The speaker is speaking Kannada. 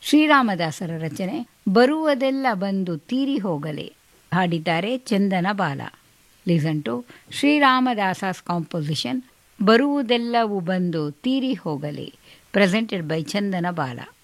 ಶ್ರೀರಾಮದಾಸರ ರಚನೆ ಬರುವುದೆಲ್ಲ ಬಂದು ತೀರಿ ಹೋಗಲಿ. ಹಾಡಿದ್ದಾರೆ ಚಂದನ ಬಾಲ. ಲಿಸನ್ ಟು ಶ್ರೀರಾಮದಾಸಸ್ ಕಾಂಪೋಸಿಷನ್ ಬರುವುದೆಲ್ಲವೂ ಬಂದು ತೀರಿ ಹೋಗಲಿ, ಪ್ರೆಸೆಂಟೆಡ್ ಬೈ ಚಂದನ ಬಾಲ.